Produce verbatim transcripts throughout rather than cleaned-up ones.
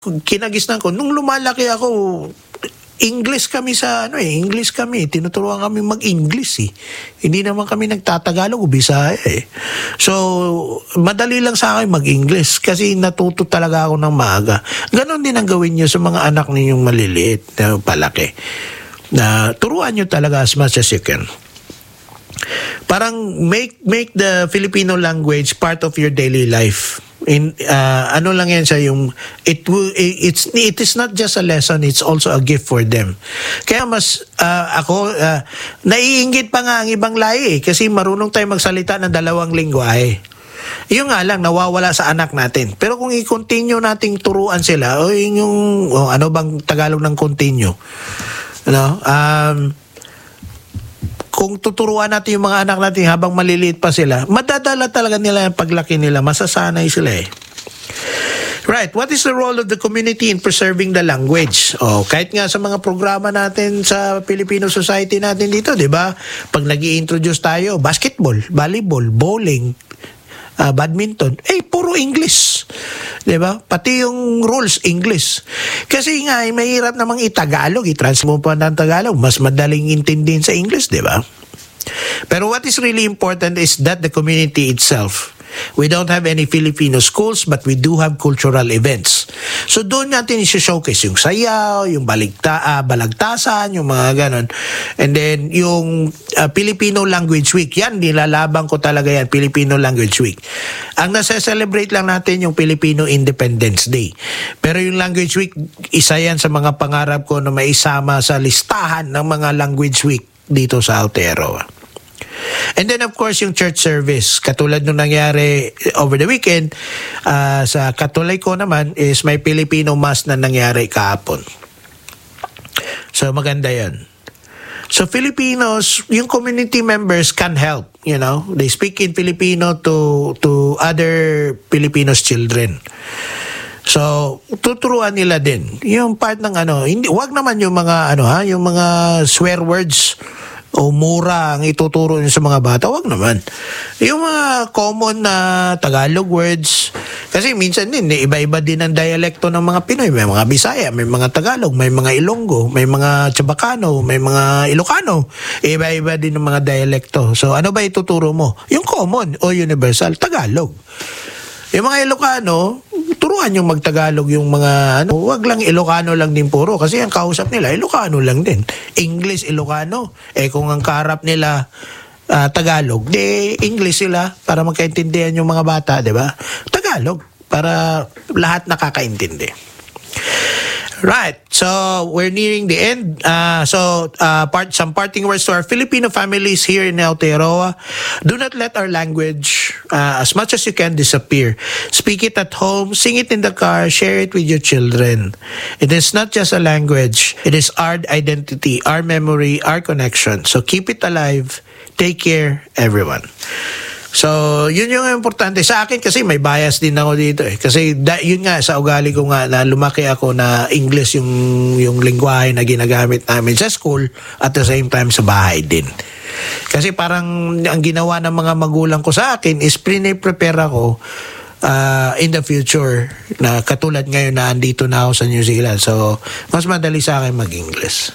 Kinagisnan ko, nung lumalaki ako, English kami sa, ano eh, English kami. Tinuturuan kami mag-English eh. Hindi naman kami nagtatagalog o Bisaya eh. So, madali lang sa akin mag-English kasi natuto talaga ako ng maaga. Ganon din ang gawin nyo sa mga anak ninyong maliliit na palaki. Na turuan nyo talaga as much as you can. Parang make make the Filipino language part of your daily life. In uh, ano lang yan sa yung it will it's it is not just a lesson, it's also a gift for them. Kaya mas uh, ako uh, naiinggit pa nga ang ibang lahi eh, kasi marunong tayo magsalita ng dalawang lingwahe. Yung nga lang nawawala sa anak natin. Pero kung i-continue nating turuan sila o yung oh, ano bang Tagalog ng continue. Ano? Um Kung tuturuan natin yung mga anak natin habang maliliit pa sila, madadala talaga nila yung paglaki nila. Masasanay sila eh. Right. What is the role of the community in preserving the language? Oh, kahit nga sa mga programa natin sa Filipino society natin dito, di ba? Pag nag-i-introduce tayo, basketball, volleyball, bowling, uh, badminton, eh, puro English. Di ba? Pati yung rules, English. Kasi nga, eh, mahirap namang i-Tagalog, i-trans mo pa ng Tagalog, mas madaling intindihin sa English, di ba? Pero what is really important is that the community itself, we don't have any Filipino schools, but we do have cultural events. So doon natin i-showcase yung sayaw, yung baligta, uh, balagtasan, yung mga ganon. And then yung uh, Filipino Language Week, yan, nilalabang ko talaga yan, Filipino Language Week. Ang nasa-celebrate lang natin yung Filipino Independence Day. Pero yung Language Week, isa yan sa mga pangarap ko na maisama sa listahan ng mga Language Week dito sa Aotearoa. And then of course yung church service, katulad nung nangyari over the weekend, uh, sa Katoliko naman is may Filipino Mass na nangyari kahapon. So maganda yan. So Filipinos, yung community members can help, you know, they speak in Filipino to to other Filipinos children. So, tuturuan nila din. Yung part ng ano, hindi, wag naman yung mga ano ha, yung mga swear words o mura ang ituturo niyo sa mga bata, wag naman. Yung mga common na Tagalog words, kasi minsan din, iba-iba din ang dialekto ng mga Pinoy. May mga Bisaya, may mga Tagalog, may mga Ilonggo, may mga Chabacano, may mga Ilocano. Iba-iba din ng mga dialekto. So, ano ba ituturo mo? Yung common o universal, Tagalog. Yung mga Ilocano, turuan yung magtagalog yung mga ano, wag lang Ilocano lang din puro kasi ang kausap nila Ilocano lang din. English Ilocano. Eh kung ang kaharap nila uh, Tagalog, de English sila para magkaintindihan yung mga bata, 'di ba? Tagalog para lahat nakakaintindi. Right. So, we're nearing the end. Uh, so, uh, part some parting words to our Filipino families here in Aotearoa. Do not let our language, uh, as much as you can, disappear. Speak it at home, sing it in the car, share it with your children. It is not just a language. It is our identity, our memory, our connection. So, keep it alive. Take care, everyone. So, yun yung importante sa akin kasi may bias din ako dito eh. Kasi da, yun nga sa ugali ko nga na lumaki ako na English yung yung lingwahe na ginagamit namin sa school at the same time sa bahay din. Kasi parang ang ginawa ng mga magulang ko sa akin is pre-prepare ako uh, in the future na katulad ngayon na andito na ako sa New Zealand. So, mas madali sa akin mag-English.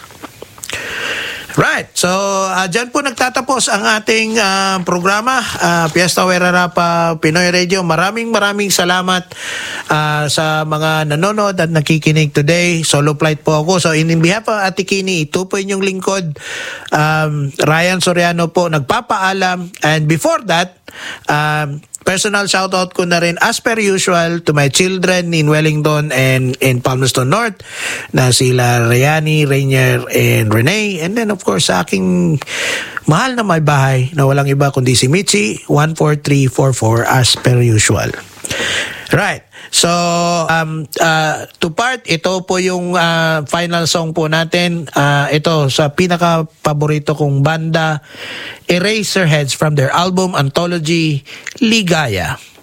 Right. So, uh, dyan po nagtatapos ang ating uh, programa, uh, Fiesta Wairarapa Pinoy Radio. Maraming maraming salamat uh, sa mga nanonood at nakikinig today. Solo flight po ako. So, in behalf of Ate Kini, ito po inyong lingkod, um, Ryan Soriano po, nagpapaalam. And before that, um, personal shoutout ko na rin as per usual to my children in Wellington and in Palmerston North na sila Rayani, Rainier, and Renee. And then of course sa aking mahal na may bahay na walang iba kundi si Michi, one four three four four as per usual. Right. So, um, uh, to part, ito po yung uh, final song po natin. Uh, ito sa pinaka-paborito kong banda, Eraserheads from their album Anthology, Ligaya.